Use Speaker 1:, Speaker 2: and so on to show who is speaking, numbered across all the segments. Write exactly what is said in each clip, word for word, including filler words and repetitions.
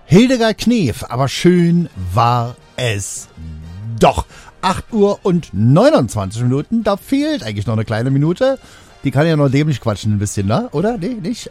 Speaker 1: Hildegard Knef, aber schön war es doch. acht Uhr und neunundzwanzig Minuten, da fehlt eigentlich noch eine kleine Minute. Die kann ja noch dämlich quatschen ein bisschen, ne? Oder? Nee, nicht?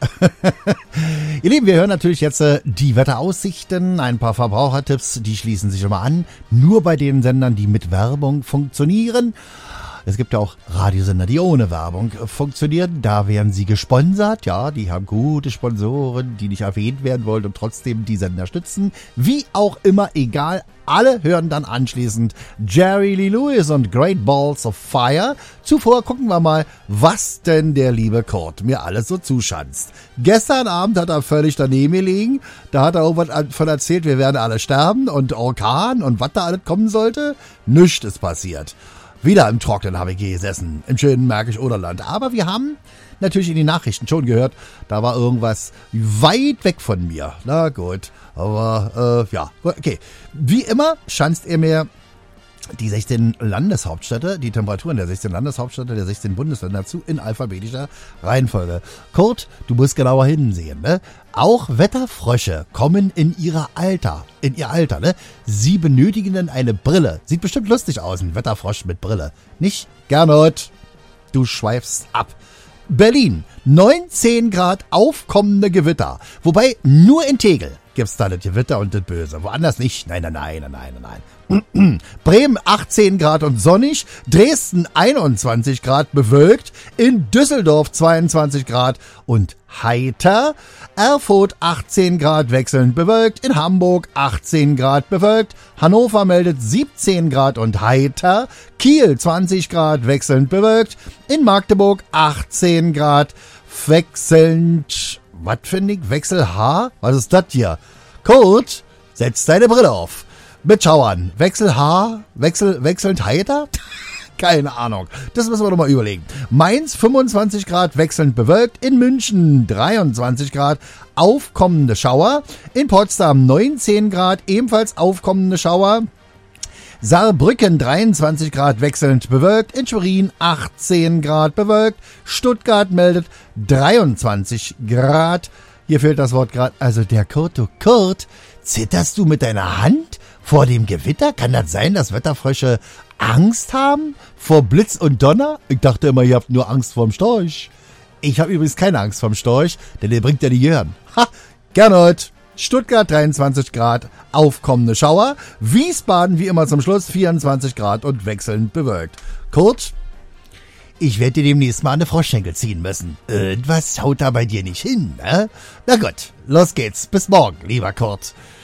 Speaker 1: Ihr Lieben, wir hören natürlich jetzt äh, die Wetteraussichten, ein paar Verbrauchertipps, die schließen sich immer an. Nur bei den Sendern, die mit Werbung funktionieren. Es gibt ja auch Radiosender, die ohne Werbung funktionieren. Da werden sie gesponsert. Ja, die haben gute Sponsoren, die nicht erwähnt werden wollen und trotzdem die Sender stützen. Wie auch immer, egal. Alle hören dann anschließend Jerry Lee Lewis und Great Balls of Fire. Zuvor gucken wir mal, was denn der liebe Kurt mir alles so zuschanzt. Gestern Abend hat er völlig daneben gelegen. Da hat er irgendwas von erzählt, wir werden alle sterben und Orkan und was da alles kommen sollte. Nichts ist passiert. Wieder im Trockenen habe ich gesessen, im schönen Märkisch-Oderland. Aber wir haben natürlich in den Nachrichten schon gehört, da war irgendwas weit weg von mir. Na gut, aber äh, ja, okay. Wie immer schanzt er mir die sechzehn Landeshauptstädte, die Temperaturen der sechzehn Landeshauptstädte, der sechzehn Bundesländer zu in alphabetischer Reihenfolge. Kurt, du musst genauer hinsehen, ne? Auch Wetterfrösche kommen in ihrer Alter, in ihr Alter, ne? Sie benötigen dann eine Brille. Sieht bestimmt lustig aus, ein Wetterfrosch mit Brille. Nicht? Gernot, du schweifst ab. Berlin, neunzehn Grad aufkommende Gewitter. Wobei nur in Tegel gibt's da das Gewitter und das Böse. Woanders nicht. Nein, nein, nein, nein, nein, nein. Bremen achtzehn Grad und sonnig, Dresden einundzwanzig Grad bewölkt, in Düsseldorf zweiundzwanzig Grad und heiter, Erfurt achtzehn Grad wechselnd bewölkt, in Hamburg achtzehn Grad bewölkt, Hannover meldet siebzehn Grad und heiter, Kiel zwanzig Grad wechselnd bewölkt, in Magdeburg achtzehn Grad wechselnd, was finde ich, Wechselhaar? Was ist das hier? Kurt, setz deine Brille auf. Mit Schauern. Wechselhaar? Wechsel, wechselnd heiter? Keine Ahnung. Das müssen wir doch mal überlegen. Mainz fünfundzwanzig Grad wechselnd bewölkt. In München dreiundzwanzig Grad aufkommende Schauer. In Potsdam neunzehn Grad ebenfalls aufkommende Schauer. Saarbrücken dreiundzwanzig Grad wechselnd bewölkt. In Schwerin achtzehn Grad bewölkt. Stuttgart meldet dreiundzwanzig Grad. Hier fehlt das Wort Grad. Also der Kurt, du Kurt, zitterst du mit deiner Hand vor dem Gewitter? Kann das sein, dass Wetterfrösche Angst haben vor Blitz und Donner? Ich dachte immer, ihr habt nur Angst vorm Storch. Ich habe übrigens keine Angst vorm Storch, denn der bringt ja die Gehirn. Ha, Gernot. Stuttgart dreiundzwanzig Grad, aufkommende Schauer. Wiesbaden wie immer zum Schluss vierundzwanzig Grad und wechselnd bewölkt. Kurt, ich werde dir demnächst mal an den Froschschenkel ziehen müssen. Irgendwas haut da bei dir nicht hin, ne? Na gut, los geht's. Bis morgen, lieber Kurt.